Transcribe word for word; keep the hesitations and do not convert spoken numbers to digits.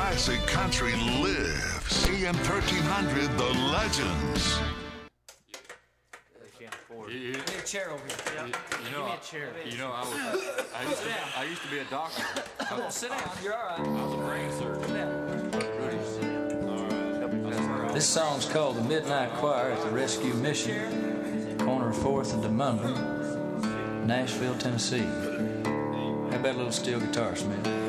classic country lives. A M thirteen hundred, The Legends. You, Give me a chair over here. you, you know, Give me a chair. You know, I was. I used to, I used to be a doctor. Come on, sit down. You're all right. I was a brain surgeon. This song's called The Midnight Choir at the Rescue Mission, corner of fourth and DeMundrum, Nashville, Tennessee. How about a little steel guitar, Smith?